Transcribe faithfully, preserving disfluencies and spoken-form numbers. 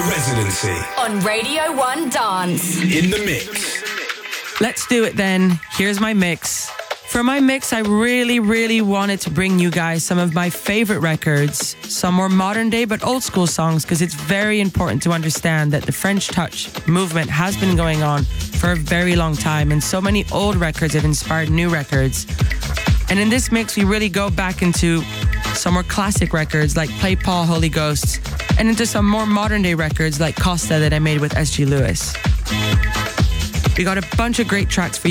Residency on Radio one Dance. In the mix. Let's do it then. Here's my mix. For my mix, I really, really wanted to bring you guys some of my favorite records, some more modern day but old school songs, because it's very important to understand that the French Touch movement has been going on for a very long time, and so many old records have inspired new records. And in this mix, we really go back into some more classic records like Play Paul, Holy Ghost, and into some more modern day records like Costa that I made with S G Lewis. We got a bunch of great tracks for you.